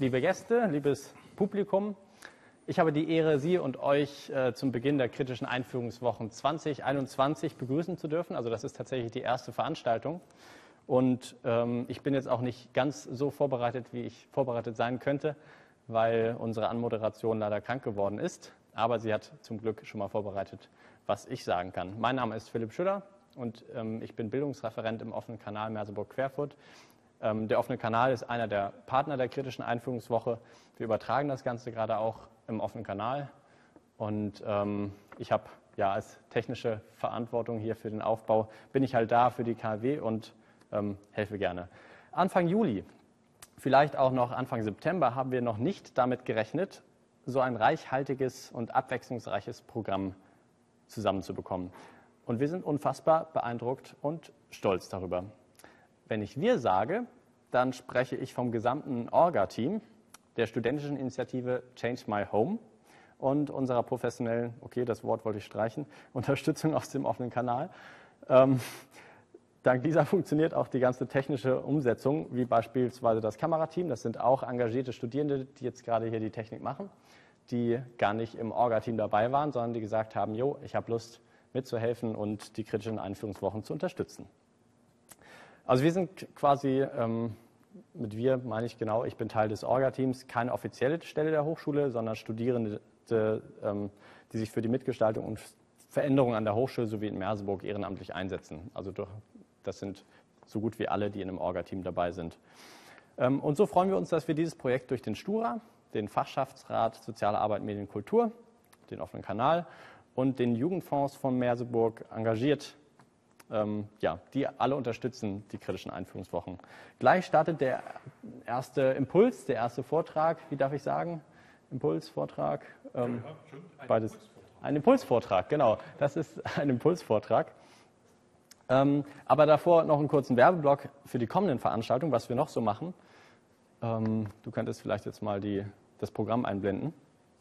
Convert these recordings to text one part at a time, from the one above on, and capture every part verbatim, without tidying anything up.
liebe Gäste, liebes Publikum. Ich habe die Ehre, Sie und euch äh, zum Beginn der kritischen Einführungswochen zwanzig einundzwanzig begrüßen zu dürfen. Also das ist tatsächlich die erste Veranstaltung. Und ähm, ich bin jetzt auch nicht ganz so vorbereitet, wie ich vorbereitet sein könnte, weil unsere Anmoderation leider krank geworden ist. Aber sie hat zum Glück schon mal vorbereitet, was ich sagen kann. Mein Name ist Philipp Schüller und ähm, ich bin Bildungsreferent im offenen Kanal Merseburg-Querfurt. Ähm, der offene Kanal ist einer der Partner der kritischen Einführungswoche. Wir übertragen das Ganze gerade auch im offenen Kanal. Und ähm, ich habe ja als technische Verantwortung hier für den Aufbau, bin ich halt da für die K W und ähm, helfe gerne. Anfang Juli, vielleicht auch noch Anfang September, haben wir noch nicht damit gerechnet, so ein reichhaltiges und abwechslungsreiches Programm zusammenzubekommen. Und wir sind unfassbar beeindruckt und stolz darüber. Wenn ich wir sage, dann spreche ich vom gesamten Orga-Team der studentischen Initiative Change My Home und unserer professionellen, okay, das Wort wollte ich streichen, Unterstützung aus dem offenen Kanal. Ähm, dank dieser funktioniert auch die ganze technische Umsetzung, wie beispielsweise das Kamerateam. Das sind auch engagierte Studierende, die jetzt gerade hier die Technik machen, die gar nicht im Orga-Team dabei waren, sondern die gesagt haben, jo, ich habe Lust mitzuhelfen und die kritischen Einführungswochen zu unterstützen. Also wir sind quasi, ähm, mit wir meine ich genau, ich bin Teil des Orga-Teams, keine offizielle Stelle der Hochschule, sondern Studierende, ähm, die sich für die Mitgestaltung und Veränderung an der Hochschule sowie in Merseburg ehrenamtlich einsetzen. Also das sind so gut wie alle, die in einem Orga-Team dabei sind. Ähm, und so freuen wir uns, dass wir dieses Projekt durch den STURA, den Fachschaftsrat Soziale Arbeit, Medien, Kultur, den offenen Kanal und den Jugendfonds von Merseburg engagiert, ähm, ja, die alle unterstützen die kritischen Einführungswochen. Gleich startet der erste Impuls, der erste Vortrag, wie darf ich sagen? Impuls, Vortrag? Ähm, ja, schon. Ein beides. Impulsvortrag. Ein Impulsvortrag, genau. Das ist ein Impulsvortrag. Ähm, aber davor noch einen kurzen Werbeblock für die kommenden Veranstaltungen, was wir noch so machen. Ähm, du könntest vielleicht jetzt mal die, das Programm einblenden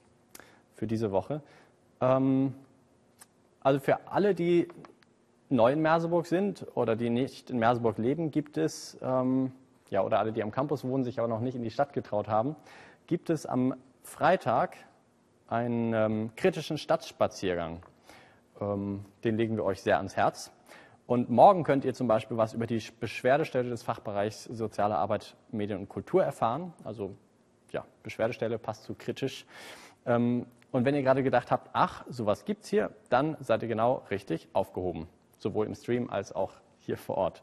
für diese Woche. Ähm, also für alle, die neu in Merseburg sind oder die nicht in Merseburg leben, gibt es, ähm, ja, oder alle, die am Campus wohnen, sich aber noch nicht in die Stadt getraut haben, gibt es am Freitag einen ähm, kritischen Stadtspaziergang. Ähm, den legen wir euch sehr ans Herz. Und morgen könnt ihr zum Beispiel was über die Beschwerdestelle des Fachbereichs Soziale Arbeit, Medien und Kultur erfahren. Also ja, Beschwerdestelle passt zu kritisch. Ähm, und wenn ihr gerade gedacht habt, ach, sowas gibt's hier, dann seid ihr genau richtig aufgehoben. Sowohl im Stream als auch hier vor Ort.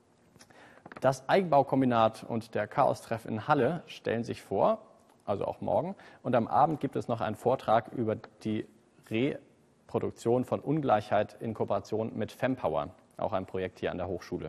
Das Eigenbaukombinat und der Chaos-Treff in Halle stellen sich vor, also auch morgen. Und am Abend gibt es noch einen Vortrag über die Reproduktion von Ungleichheit in Kooperation mit Fempower, auch ein Projekt hier an der Hochschule.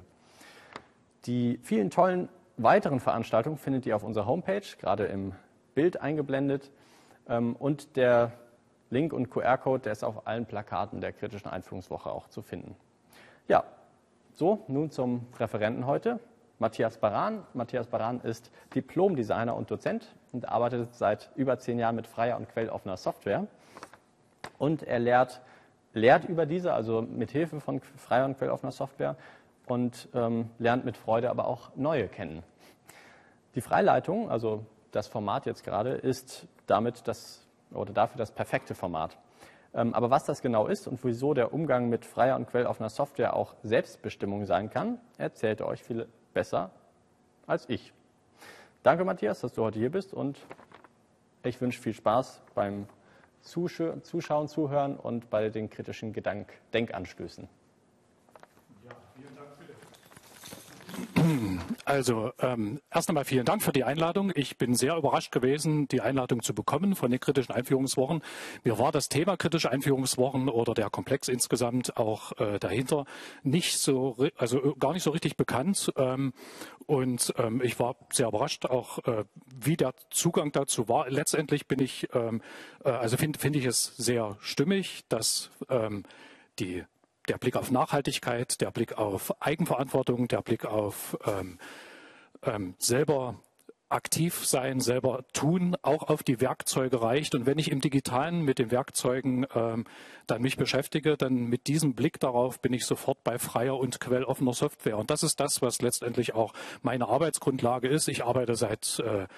Die vielen tollen weiteren Veranstaltungen findet ihr auf unserer Homepage, gerade im Bild eingeblendet. Und der Link und Q R-Code, der ist auf allen Plakaten der kritischen Einführungswoche auch zu finden. Ja, so, nun zum Referenten heute, Matthias Baran. Matthias Baran ist Diplom-Designer und Dozent und arbeitet seit über zehn Jahren mit freier und quelloffener Software. Und er lehrt, lehrt über diese, also mit Hilfe von freier und quelloffener Software und ähm, lernt mit Freude aber auch neue kennen. Die Freileitung, also das Format jetzt gerade, ist damit das, oder dafür das perfekte Format. Aber was das genau ist und wieso der Umgang mit freier und quelloffener Software auch Selbstbestimmung sein kann, erzählt er euch viel besser als ich. Danke, Matthias, dass du heute hier bist und ich wünsche viel Spaß beim Zuschauen, Zuhören und bei den kritischen Gedank Denkanstößen. Ja, vielen Dank, Philipp. Also ähm, erst einmal vielen Dank für die Einladung. Ich bin sehr überrascht gewesen, die Einladung zu bekommen von den kritischen Einführungswochen. Mir war das Thema kritische Einführungswochen oder der Komplex insgesamt auch äh, dahinter nicht so, also gar nicht so richtig bekannt. Ähm, und ähm, ich war sehr überrascht, auch äh, wie der Zugang dazu war. Letztendlich bin ich, ähm, äh, also finde finde ich es sehr stimmig, dass ähm, die der Blick auf Nachhaltigkeit, der Blick auf Eigenverantwortung, der Blick auf ähm, ähm, selber aktiv sein, selber tun, auch auf die Werkzeuge reicht. Und wenn ich im Digitalen mit den Werkzeugen ähm, dann mich beschäftige, dann mit diesem Blick darauf bin ich sofort bei freier und quelloffener Software. Und das ist das, was letztendlich auch meine Arbeitsgrundlage ist. Ich arbeite seit äh,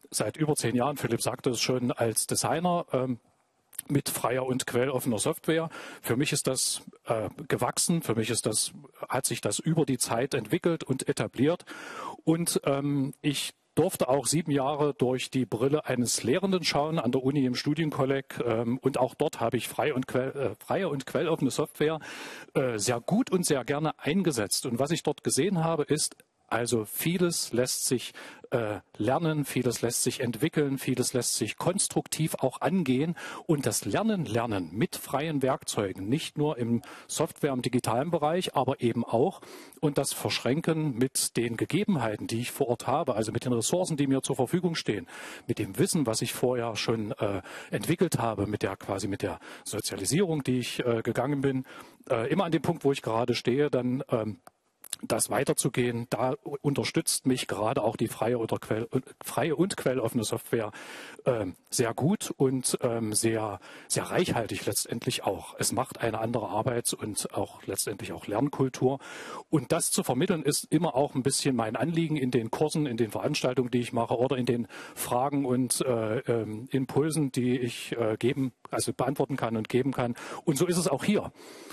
seit über zehn Jahren, Philipp sagte es schon, als Designer ähm, mit freier und quelloffener Software. Für mich ist das äh, gewachsen, für mich ist das, hat sich das über die Zeit entwickelt und etabliert. Und ähm, ich durfte auch sieben Jahre durch die Brille eines Lehrenden schauen an der Uni im Studienkolleg. Ähm, und auch dort habe ich frei und quell, äh, freie und quelloffene Software äh, sehr gut und sehr gerne eingesetzt. Und was ich dort gesehen habe, ist, also vieles lässt sich äh, lernen, vieles lässt sich entwickeln, vieles lässt sich konstruktiv auch angehen. Und das Lernen, Lernen mit freien Werkzeugen, nicht nur im Software- und digitalen Bereich, aber eben auch. Und das Verschränken mit den Gegebenheiten, die ich vor Ort habe, also mit den Ressourcen, die mir zur Verfügung stehen, mit dem Wissen, was ich vorher schon äh, entwickelt habe, mit der quasi mit der Sozialisierung, die ich äh, gegangen bin, äh, immer an dem Punkt, wo ich gerade stehe, dann ähm, das weiterzugehen, da unterstützt mich gerade auch die freie, oder Quell, freie und quelloffene Software äh, sehr gut und ähm, sehr, sehr reichhaltig letztendlich auch. Es macht eine andere Arbeits- und auch letztendlich auch Lernkultur. Und das zu vermitteln ist immer auch ein bisschen mein Anliegen in den Kursen, in den Veranstaltungen, die ich mache oder in den Fragen und äh, ähm, Impulsen, die ich äh, geben, also beantworten kann und geben kann. Und so ist es auch hier.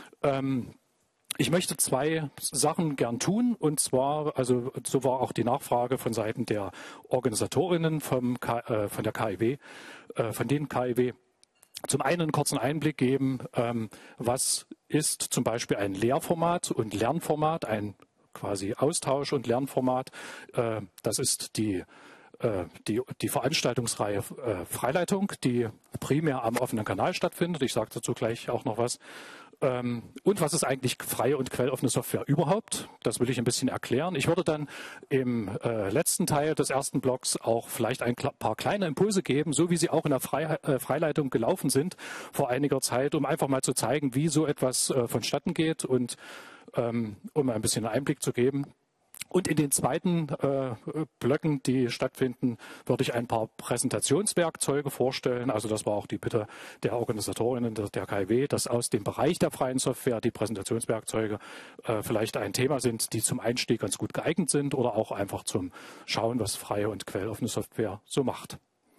Ähm, Ich möchte zwei Sachen gern tun, und zwar, also so war auch die Nachfrage von Seiten der Organisatorinnen vom K, äh, von der K I W, äh, von den K I W. Zum einen einen kurzen Einblick geben, ähm, was ist zum Beispiel ein Lehrformat und Lernformat, ein quasi Austausch- und Lernformat. Äh, das ist die Die, die Veranstaltungsreihe äh, Freileitung, die primär am offenen Kanal stattfindet. Ich sage dazu gleich auch noch was. Ähm, und was ist eigentlich freie und quelloffene Software überhaupt? Das will ich ein bisschen erklären. Ich würde dann im äh, letzten Teil des ersten Blocks auch vielleicht ein paar kleine Impulse geben, so wie sie auch in der Frei, äh, Freileitung gelaufen sind vor einiger Zeit, um einfach mal zu zeigen, wie so etwas äh, vonstatten geht und ähm, um ein bisschen einen Einblick zu geben. Und in den zweiten äh, Blöcken, die stattfinden, würde ich ein paar Präsentationswerkzeuge vorstellen. Also das war auch die Bitte der Organisatorinnen der, der K I W, dass aus dem Bereich der freien Software die Präsentationswerkzeuge äh, vielleicht ein Thema sind, die zum Einstieg ganz gut geeignet sind oder auch einfach zum Schauen, was freie und quelloffene Software so macht.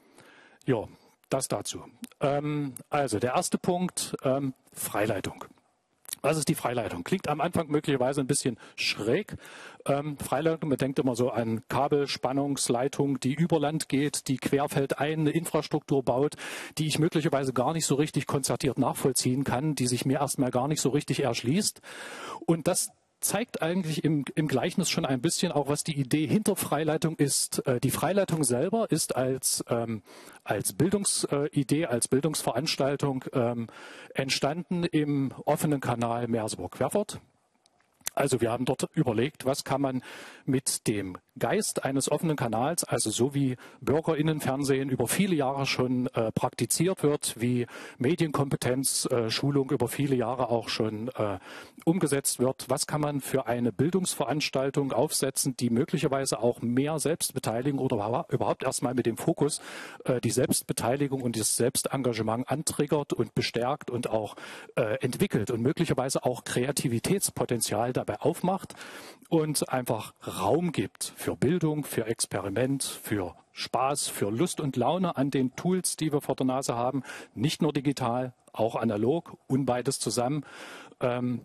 Ja, das dazu. Ähm, also der erste Punkt, ähm, Freileitung. Was ist die Freileitung? Klingt am Anfang möglicherweise ein bisschen schräg. Ähm, Freileitung, man denkt immer so an Kabelspannungsleitung, die über Land geht, die querfeldein eine Infrastruktur baut, die ich möglicherweise gar nicht so richtig konzertiert nachvollziehen kann, die sich mir erstmal gar nicht so richtig erschließt. Und das zeigt eigentlich im, im Gleichnis schon ein bisschen auch, was die Idee hinter Freileitung ist. Äh, die Freileitung selber ist als, ähm, als Bildungsidee, als Bildungsveranstaltung ähm, entstanden im offenen Kanal Merseburg-Querfurt. Also wir haben dort überlegt, was kann man mit dem Geist eines offenen Kanals, also so wie Bürgerinnenfernsehen über viele Jahre schon äh, praktiziert wird, wie Medienkompetenz, äh, Schulung über viele Jahre auch schon äh, umgesetzt wird, was kann man für eine Bildungsveranstaltung aufsetzen, die möglicherweise auch mehr Selbstbeteiligung oder überhaupt erstmal mit dem Fokus äh, die Selbstbeteiligung und das Selbstengagement antriggert und bestärkt und auch äh, entwickelt und möglicherweise auch Kreativitätspotenzial dabei aufmacht und einfach Raum gibt für Bildung, für Experiment, für Spaß, für Lust und Laune an den Tools, die wir vor der Nase haben. Nicht nur digital, auch analog und beides zusammen. Ähm,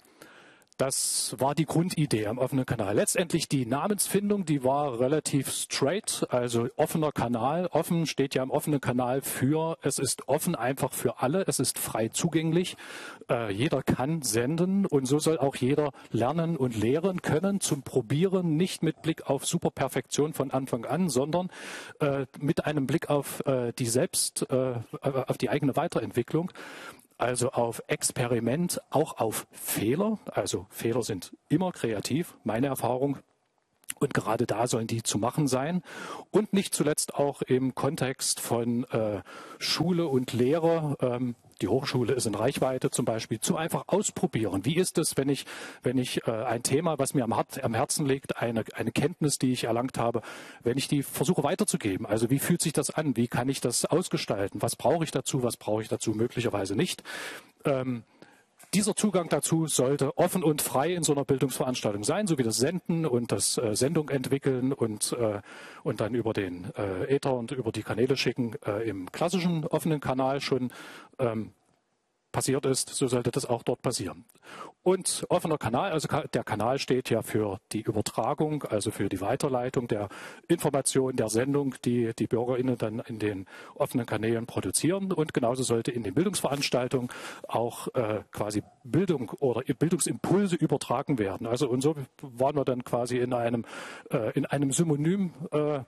Das war die Grundidee am offenen Kanal. Letztendlich die Namensfindung, die war relativ straight, also offener Kanal. Offen steht ja im offenen Kanal für, es ist offen einfach für alle, es ist frei zugänglich. Äh, jeder kann senden und so soll auch jeder lernen und lehren können zum Probieren, nicht mit Blick auf Superperfektion von Anfang an, sondern äh, mit einem Blick auf äh, die Selbst, äh, auf die eigene Weiterentwicklung. Also auf Experiment, auch auf Fehler. Also Fehler sind immer kreativ, meine Erfahrung. Und gerade da sollen die zu machen sein. Und nicht zuletzt auch im Kontext von äh, Schule und Lehre. Ähm, die Hochschule ist in Reichweite zum Beispiel, zu einfach ausprobieren. Wie ist es, wenn ich, wenn ich äh, ein Thema, was mir am, Hart, am Herzen liegt, eine, eine Kenntnis, die ich erlangt habe, wenn ich die versuche weiterzugeben? Also wie fühlt sich das an? Wie kann ich das ausgestalten? Was brauche ich dazu? Was brauche ich dazu möglicherweise nicht? Ähm, Dieser Zugang dazu sollte offen und frei in so einer Bildungsveranstaltung sein, so wie das Senden und das äh, Sendung entwickeln und, äh, und dann über den äh, Äther und über die Kanäle schicken äh, im klassischen offenen Kanal schon ähm, passiert ist, so sollte das auch dort passieren. Und offener Kanal, also der Kanal steht ja für die Übertragung, also für die Weiterleitung der Information, der Sendung, die die BürgerInnen dann in den offenen Kanälen produzieren. Und genauso sollte in den Bildungsveranstaltungen auch äh, quasi Bildung oder Bildungsimpulse übertragen werden. Also und so waren wir dann quasi in einem, äh, in einem Synonym äh,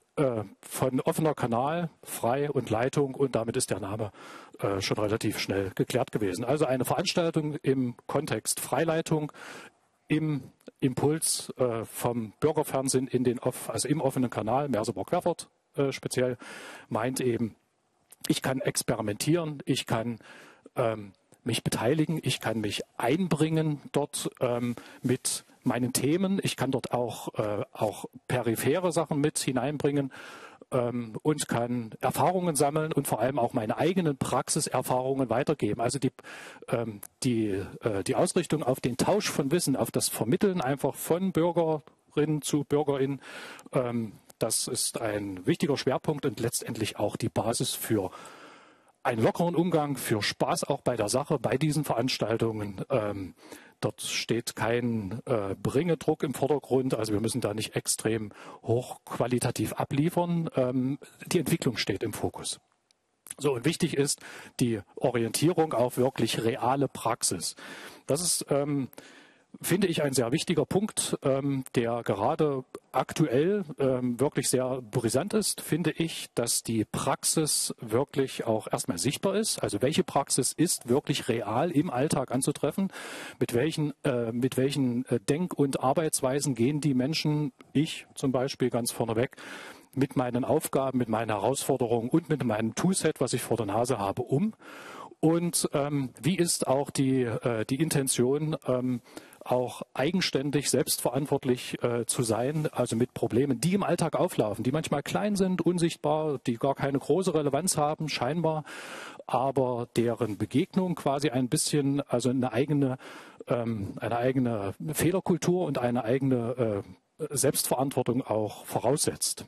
von offener Kanal, frei und Leitung, und damit ist der Name äh, schon relativ schnell geklärt gewesen. Also eine Veranstaltung im Kontext Freileitung, im Impuls äh, vom Bürgerfernsehen in den off, also im offenen Kanal, Merseburg-Querfurt äh, speziell, meint eben, ich kann experimentieren, ich kann ähm, mich beteiligen, ich kann mich einbringen dort ähm, mit meinen Themen. Ich kann dort auch, äh, auch periphere Sachen mit hineinbringen ähm, und kann Erfahrungen sammeln und vor allem auch meine eigenen Praxiserfahrungen weitergeben. Also die, ähm, die, äh, die Ausrichtung auf den Tausch von Wissen, auf das Vermitteln einfach von Bürgerinnen zu BürgerInnen, ähm, das ist ein wichtiger Schwerpunkt und letztendlich auch die Basis für einen lockeren Umgang, für Spaß auch bei der Sache, bei diesen Veranstaltungen. Ähm, dort steht kein äh, Bringedruck im Vordergrund, also wir müssen da nicht extrem hochqualitativ abliefern. Ähm, die Entwicklung steht im Fokus. So, und wichtig ist die Orientierung auf wirklich reale Praxis. Das ist, ähm, finde ich, ein sehr wichtiger Punkt, ähm, der gerade aktuell ähm, wirklich sehr brisant ist, finde ich, dass die Praxis wirklich auch erstmal sichtbar ist. Also welche Praxis ist wirklich real im Alltag anzutreffen? Mit welchen, äh, mit welchen Denk- und Arbeitsweisen gehen die Menschen, ich zum Beispiel ganz vorneweg, mit meinen Aufgaben, mit meinen Herausforderungen und mit meinem Toolset, was ich vor der Nase habe, um? Und ähm, wie ist auch die, äh, die Intention, ähm, auch eigenständig, selbstverantwortlich äh, zu sein, also mit Problemen, die im Alltag auflaufen, die manchmal klein sind, unsichtbar, die gar keine große Relevanz haben, scheinbar, aber deren Begegnung quasi ein bisschen, also eine eigene, ähm, eine eigene Fehlerkultur und eine eigene äh, Selbstverantwortung auch voraussetzt.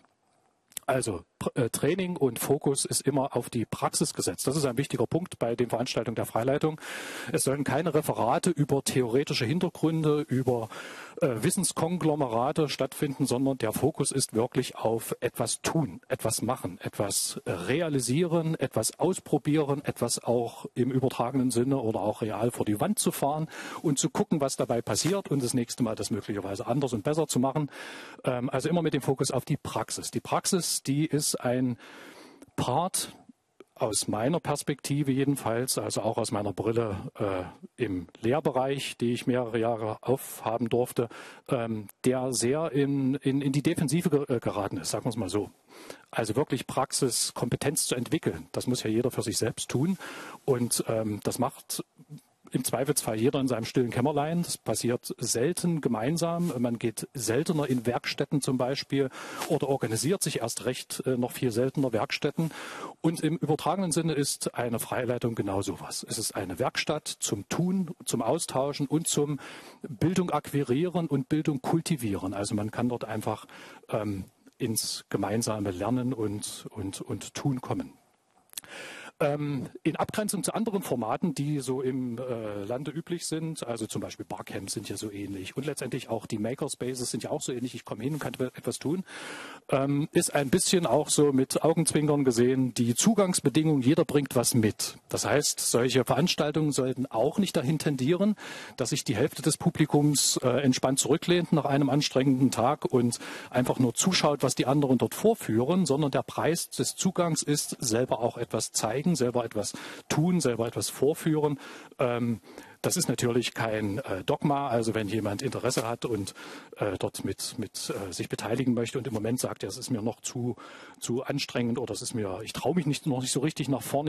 Also äh, Training und Fokus ist immer auf die Praxis gesetzt. Das ist ein wichtiger Punkt bei den Veranstaltungen der Freileitung. Es sollen keine Referate über theoretische Hintergründe, über äh, Wissenskonglomerate stattfinden, sondern der Fokus ist wirklich auf etwas tun, etwas machen, etwas realisieren, etwas ausprobieren, etwas auch im übertragenen Sinne oder auch real vor die Wand zu fahren und zu gucken, was dabei passiert und das nächste Mal das möglicherweise anders und besser zu machen. Ähm, also immer mit dem Fokus auf die Praxis. Die Praxis, die ist ein Part aus meiner Perspektive jedenfalls, also auch aus meiner Brille äh, im Lehrbereich, die ich mehrere Jahre aufhaben durfte, ähm, der sehr in, in, in die Defensive ge- geraten ist, sagen wir es mal so. Also wirklich Praxiskompetenz zu entwickeln, das muss ja jeder für sich selbst tun und ähm, das macht im Zweifelsfall jeder in seinem stillen Kämmerlein. Das passiert selten gemeinsam. Man geht seltener in Werkstätten zum Beispiel oder organisiert sich erst recht äh, noch viel seltener Werkstätten. Und im übertragenen Sinne ist eine Freileitung genau sowas. Es ist eine Werkstatt zum Tun, zum Austauschen und zum Bildung akquirieren und Bildung kultivieren. Also man kann dort einfach ähm, ins gemeinsame Lernen und, und, und Tun kommen. In Abgrenzung zu anderen Formaten, die so im äh, Lande üblich sind, also zum Beispiel Barcamps sind ja so ähnlich und letztendlich auch die Makerspaces sind ja auch so ähnlich, ich komme hin und kann etwas tun, ähm, ist ein bisschen auch so mit Augenzwinkern gesehen, die Zugangsbedingungen, jeder bringt was mit. Das heißt, solche Veranstaltungen sollten auch nicht dahin tendieren, dass sich die Hälfte des Publikums äh, entspannt zurücklehnt nach einem anstrengenden Tag und einfach nur zuschaut, was die anderen dort vorführen, sondern der Preis des Zugangs ist, selber auch etwas zeigen, selber etwas tun, selber etwas vorführen. Ähm, das ist natürlich kein äh, Dogma. Also wenn jemand Interesse hat und äh, dort mit, mit äh, sich beteiligen möchte und im Moment sagt, ja, es ist mir noch zu, zu anstrengend oder es ist mir, ich traue mich nicht, noch nicht so richtig nach vorne.